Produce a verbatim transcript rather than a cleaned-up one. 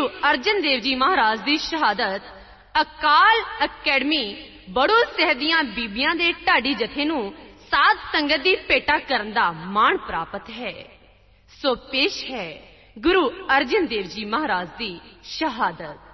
गुरु अर्जन देव जी महाराज की शहादत अकाल अकैडमी बड़ो ਸਾਹਿਬ ਦੀਆਂ ਬੀਬੀਆਂ ਦੇ ਢਾਡੀ ਜਥੇ ਨੂੰ साध संगत की भेटा करन दा मान प्राप्त है। सो पेश है गुरु अर्जन देव जी महाराज की शहादत।